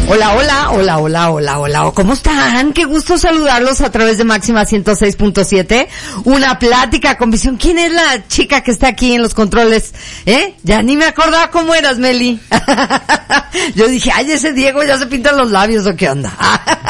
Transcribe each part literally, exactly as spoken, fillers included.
Hola, hola, hola, hola, hola, hola. ¿Cómo están? Qué gusto saludarlos a través de Máxima ciento seis punto siete. Una plática con visión. ¿Quién es la chica que está aquí en los controles? ¿Eh? Ya ni me acordaba cómo eras, Meli. Yo dije, ay, ese Diego ya se pinta los labios, ¿o qué onda?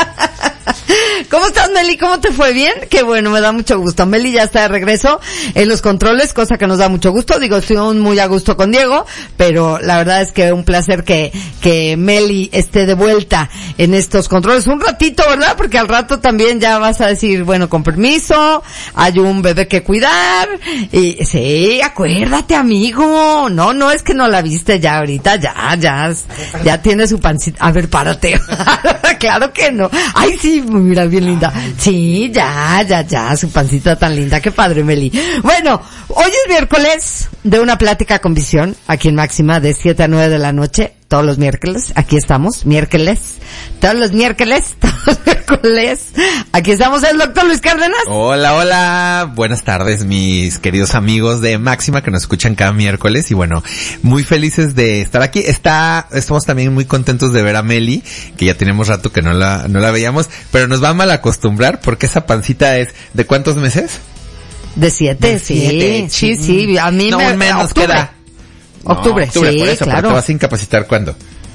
¿Cómo estás, Meli? ¿Cómo te fue? ¿Bien? Qué bueno, me da mucho gusto. Meli ya está de regreso en los controles, cosa que nos da mucho gusto. Digo, estoy muy a gusto con Diego, pero la verdad es que un placer que, que Meli esté de vuelta en estos controles. Un ratito, ¿verdad? Porque al rato también ya vas a decir, bueno, con permiso, hay un bebé que cuidar. Y sí, acuérdate, amigo. No, no es que no la viste ya ahorita, ya, ya, ya tiene su pancita. A ver, párate. Claro que no. Ay, sí, mira, bien linda. Sí, ya, ya, ya, su pancita tan linda. Qué padre, Meli. Bueno, hoy es miércoles de una plática con visión, aquí en Máxima, de siete a nueve de la noche, todos los miércoles. Aquí estamos, miércoles. Todos los miércoles, todos los miércoles. Aquí estamos el doctor Luis Cárdenas. Hola, hola. Buenas tardes, mis queridos amigos de Máxima que nos escuchan cada miércoles. Y bueno, muy felices de estar aquí. Está, estamos también muy contentos de ver a Meli, que ya tenemos rato que no la, no la veíamos, pero nos va a mal acostumbrar porque esa pancita es, ¿de cuántos meses? De siete, de siete. Sí, sí, sí. A mí no, me... un mes nos queda. No, octubre, octubre, sí, por eso, claro. Pero te vas a incapacitar ¿cuándo?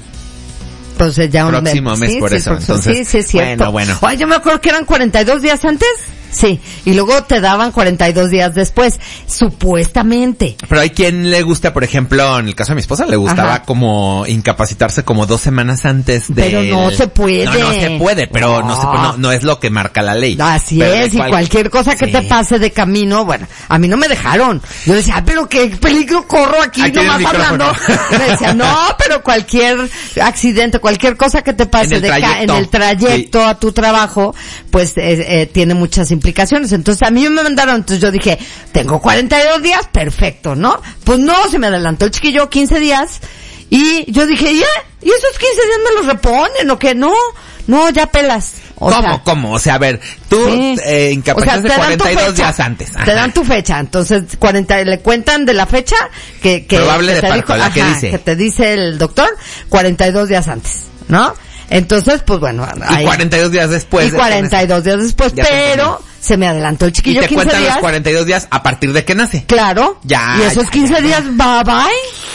Pues ya un próximo mes, sí, por sí, eso. Por, Entonces, sí, sí, es cierto. Bueno, bueno. Ay, yo me acuerdo que eran cuarenta y dos días antes. Sí, y luego te daban cuarenta y dos días después, supuestamente. Pero hay quien le gusta, por ejemplo, en el caso de mi esposa, le gustaba Ajá. como incapacitarse como dos semanas antes de... Pero no se puede. No, no se puede, pero no, no, se, no, no es lo que marca la ley. Así pero es, cual... y cualquier cosa que sí. te pase de camino, bueno, a mí no me dejaron. Yo decía, ah, pero qué peligro corro aquí, aquí nomás hablando. Y me decía, no, pero cualquier accidente, cualquier cosa que te pase en de ca en el trayecto sí. a tu trabajo, pues eh, eh, tiene muchas implicaciones. Entonces a mí me mandaron, entonces yo dije, tengo cuarenta y dos días, perfecto, ¿no? Pues no, se me adelantó el chiquillo quince días y yo dije, ya, ¿y esos quince días me los reponen o qué? No, no, ya pelas. O ¿Cómo, sea, cómo? O sea, a ver, tú sí. eh, incapacitas o sea, de cuarenta y dos días antes. Ajá. Te dan tu fecha, entonces cuarenta le cuentan de la fecha que que, Probable que de te parto, dijo, la ajá, que dice. que te dice el doctor, cuarenta y dos días antes, ¿no? Entonces, pues bueno. Y ahí, cuarenta y dos días después. Y cuarenta y dos días después, pero se me adelantó el chiquillo quince días. Y te cuentan los cuarenta y dos días a partir de que nace. Claro. Ya. Y esos ya, quince ya, ya. días, bye bye.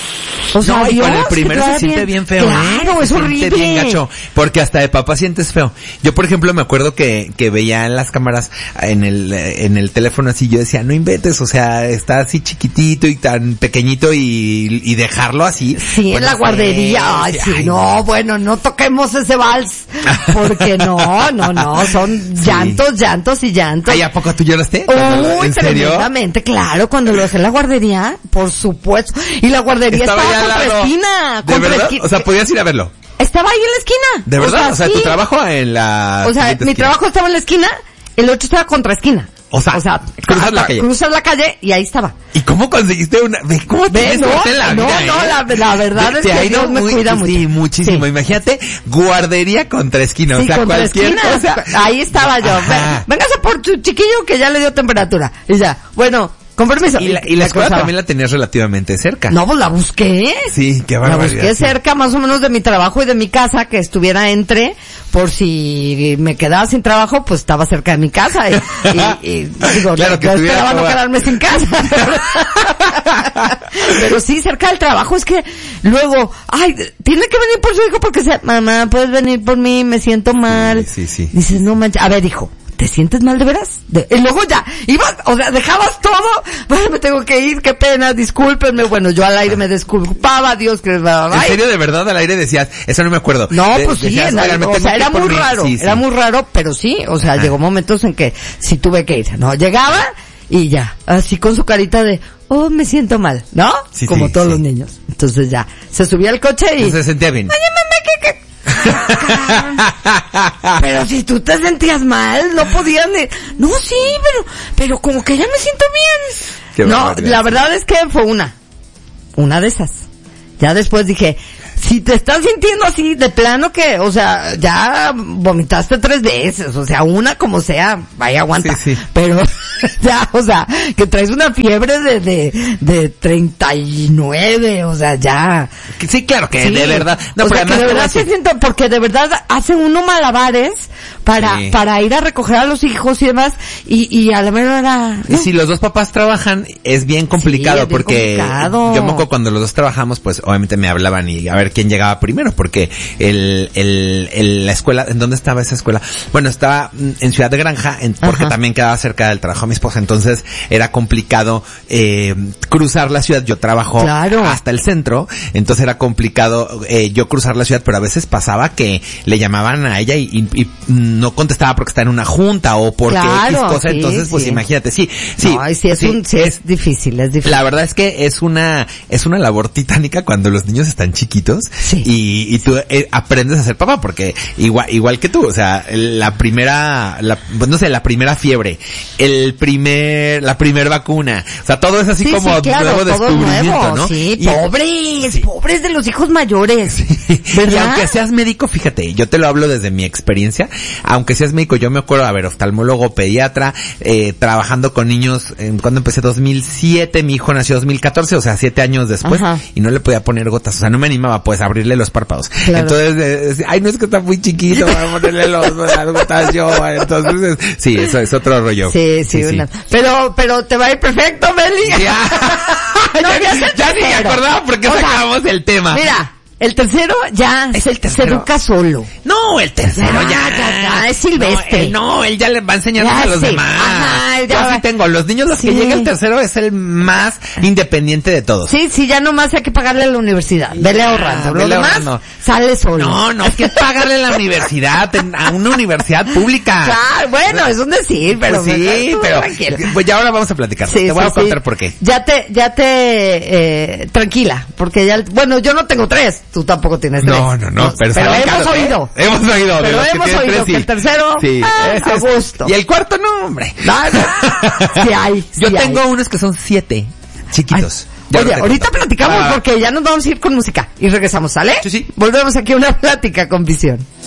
O sea, no, y Dios, con el primero se siente bien, bien feo, claro, ¿eh? es se horrible. siente bien gacho, porque hasta de papá sientes feo. Yo, por ejemplo, me acuerdo que, que veía en las cámaras, en el, en el teléfono así, yo decía, no inventes, o sea, está así chiquitito y tan pequeñito y, y dejarlo así. Sí, bueno, en la guardería, eh, ay, sí, ay, no, no, bueno, no toquemos ese vals, porque no, no, no, son sí. llantos, llantos y llantos. Ay, ¿a poco tú lloraste? Uy, ¿en serio? Tremendamente, claro, cuando lo dejé en la guardería, por supuesto, y la guardería estaba, estaba contra la esquina. ¿De verdad? O sea, podías ir a verlo. Estaba ahí en la esquina. ¿De verdad? O sea, o sea sí. tu trabajo en la... O sea, mi esquina. trabajo estaba en la esquina, el otro estaba contra esquina. O sea, o sea cruzas la calle. Cruzas la calle y ahí estaba. ¿Y cómo conseguiste una? ¿Cómo tienes no, en la no, vida, no, eh? la, la verdad te, es te que Dios me muy, cuida mucho. Sí, muchísimo. Sí. Imagínate, guardería contra esquina, sí, o sea, cualquier esquina, cosa. Ahí estaba yo. Véngase por tu chiquillo que ya le dio temperatura. Y ya, bueno, con permiso. Y la, y la escuela también la tenías relativamente cerca. No, pues la busqué. Sí, qué barbaridad. La busqué sí. cerca más o menos de mi trabajo y de mi casa, que estuviera entre, por si me quedaba sin trabajo, pues estaba cerca de mi casa. Y, y, y digo, claro que yo esperaba no quedarme sin casa. Pero sí, cerca del trabajo, es que luego, ay, tiene que venir por su hijo porque se, mamá, puedes venir por mí, me siento mal. Sí, sí, sí. Dices, no manches, a ver, hijo. ¿Te sientes mal de veras? De, y luego ya, ibas, o sea, dejabas todo, bueno, me tengo que ir, qué pena, discúlpenme, bueno, yo al aire me disculpaba, Dios que... ¿En serio, de verdad, al aire decías? Eso no me acuerdo. No, de, pues sí, decías, en, o sea, era muy mí. raro, sí, sí. era muy raro, pero sí, o sea, Ajá. llegó momentos en que sí tuve que ir, ¿no? Llegaba y ya, así con su carita de, oh, me siento mal, ¿no? Sí, Como sí, todos sí. los niños. Entonces ya, se subía al coche y... No se sentía bien. Oye, mamá, ¿qué, qué? Pero si tú te sentías mal, no podías ni... No, sí, pero, pero como que ya me siento bien. No, la verdad es que fue una, una de esas. Ya después dije, si te estás sintiendo así de plano que, o sea, ya vomitaste tres veces, o sea, una como sea, vaya aguanta. Sí, sí. Pero ya, o sea, que traes una fiebre de de de treinta y nueve, o sea, ya. Sí, claro que Sí. de verdad. No, o pero sea, que además de te voy a verdad se decir- siente, porque de verdad hace uno malabares para Sí. para ir a recoger a los hijos y demás, y y a la mera hora Y si los dos papás trabajan, es bien complicado, Sí, es bien porque complicado. yo me acuerdo cuando los dos trabajamos, pues obviamente me hablaban y a ver quién llegaba primero, porque el, el, el la escuela, ¿en dónde estaba esa escuela? Bueno, estaba mm, en Ciudad de Granja, en, porque Ajá. también quedaba cerca del trabajo de mi esposa, entonces era complicado eh, cruzar la ciudad. Yo trabajo Claro. hasta el centro, entonces era complicado eh, yo cruzar la ciudad, pero a veces pasaba que le llamaban a ella y, y, y no contestaba porque está en una junta o porque Claro, X cosa, sí, entonces pues sí. imagínate, sí, sí. No, ay, sí, es sí, un, sí, es difícil, es difícil. La verdad es que es una es una labor titánica cuando los niños están chiquitos Sí. y, y tú eh, aprendes a ser papá, porque igual igual que tú, o sea, la primera la, pues, no sé, la primera fiebre, el primer la primer vacuna, o sea, todo es así Sí, como sí, claro, nuevo todo descubrimiento, nuevo, ¿no? sí, Y- pobres, sí. pobres de los hijos mayores, Y ¿verdad? aunque seas médico, fíjate, yo te lo hablo desde mi experiencia, aunque seas médico, yo me acuerdo, a ver, oftalmólogo, pediatra, eh, trabajando con niños, eh, cuando empecé dos mil siete, mi hijo nació dos mil catorce, o sea, siete años después, Ajá. y no le podía poner gotas, o sea, no me animaba pues a abrirle los párpados. Claro. Entonces, eh, decía, ay, no es que está muy chiquito, voy a ponerle los, las gotas yo, entonces, eh, sí, eso es otro rollo. Sí, sí, una. Pero, pero te va a ir perfecto, Meli. Ya, No, ya es el ya ni me tercero. acordaba porque O sea, sacamos el tema. Mira, el tercero ya Es el se tercero. educa solo. No, el tercero Ya, ya, ya, ya, es silvestre. No, él, no, él ya le va enseñando Ya a los sé. demás. Ajá, ya Yo va. sí tengo, los niños los Sí. que llega el tercero es el más independiente de todos. Sí, sí, ya nomás hay que pagarle a la universidad. Vele Ya, ahorrando. Lo vele demás ahorrando. sale solo. No, no, es que pagarle a la universidad, en- a una universidad pública. Claro, bueno, es un decir, pero Pues sí, tú pero tranquila. pues ya ahora vamos a platicar. Sí, Te voy sí, a contar sí. por qué. Ya te, ya te, eh, tranquila, porque ya, bueno, yo no tengo tres, tú tampoco tienes tres. No, no, no, pero, salen hemos caros, ¿eh? oído. Hemos oído. de Pero los que hemos tienen oído tres, que sí. el tercero, Sí, ah, ese a es- gusto. Y el cuarto no, hombre. No, no. Sí hay, sí Yo hay. tengo unos que son siete, chiquitos. Ya Oye, los tengo. ahorita platicamos Ah. porque ya nos vamos a ir con música y regresamos, ¿sale? Sí, sí. Volvemos aquí a una plática con Visión.